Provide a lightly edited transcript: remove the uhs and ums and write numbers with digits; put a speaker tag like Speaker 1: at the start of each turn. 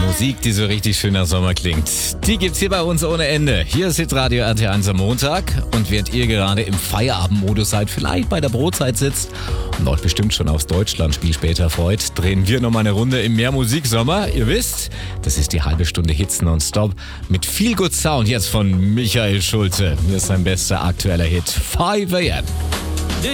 Speaker 1: Musik, die so richtig schön nach Sommer klingt. Die gibt's hier bei uns ohne Ende. Hier ist Hitradio RT1 am Montag. Und während ihr gerade im Feierabendmodus seid, vielleicht bei der Brotzeit sitzt und euch bestimmt schon aufs Deutschlandspiel später freut, drehen wir nochmal eine Runde im Mehr Musiksommer. Ihr wisst, das ist die halbe Stunde Hits nonstop mit viel Good Sound jetzt von Michael Schulte. Hier ist sein bester aktueller Hit, 5 AM.